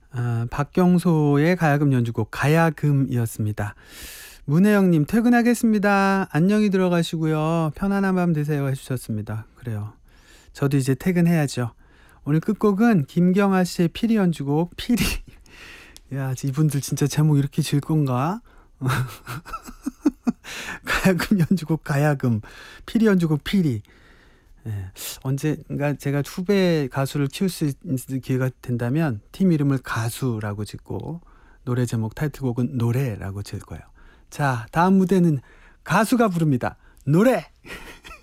박경소의 가야금 연주곡 가야금이었습니다. 문혜영님 퇴근하겠습니다. 안녕히 들어가시고요. 편안한 밤 되세요 해주셨습니다. 그래요. 저도 이제 퇴근해야죠. 오늘 끝곡은 김경아 씨의 피리 연주곡 피리. 야, 이분들 진짜 제목 이렇게 지을 건가? 가야금 연주곡 가야금, 피리 연주곡 피리. 예, 언젠가 제가 후배 가수를 키울 수 있는 기회가 된다면 팀 이름을 가수라고 짓고 노래 제목 타이틀곡은 노래라고 지을 거예요. 자, 다음 무대는 가수가 부릅니다. 노래!